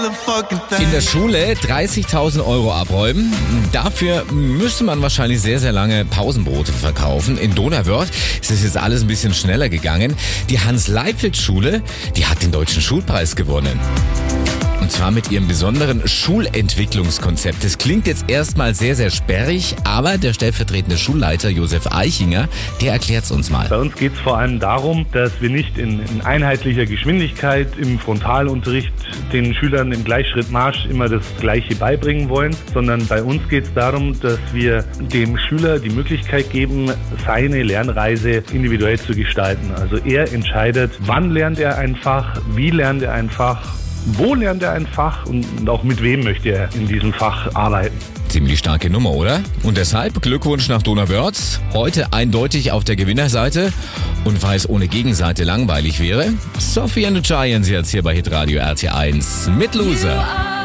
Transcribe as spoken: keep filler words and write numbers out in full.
In der Schule dreißigtausend Euro abräumen. Dafür müsste man wahrscheinlich sehr, sehr lange Pausenbrote verkaufen. In Donauwörth ist es jetzt alles ein bisschen schneller gegangen. Die Hans-Leipfridt-Schule, die hat den Deutschen Schulpreis gewonnen. Und zwar mit ihrem besonderen Schulentwicklungskonzept. Das klingt jetzt erstmal sehr, sehr sperrig, aber der stellvertretende Schulleiter Josef Eichinger, der erklärt es uns mal. Bei uns geht es vor allem darum, dass wir nicht in, in einheitlicher Geschwindigkeit im Frontalunterricht den Schülern im Gleichschrittmarsch immer das Gleiche beibringen wollen, sondern bei uns geht es darum, dass wir dem Schüler die Möglichkeit geben, seine Lernreise individuell zu gestalten. Also er entscheidet, wann lernt er ein Fach, wie lernt er ein Fach, wo lernt er ein Fach und auch mit wem möchte er in diesem Fach arbeiten. Ziemlich starke Nummer, oder? Und deshalb Glückwunsch nach Donauwörth. Heute eindeutig auf der Gewinnerseite. Und weil es ohne Gegenseite langweilig wäre, Sophie and the Giants jetzt hier bei Hitradio R T eins mit Loser.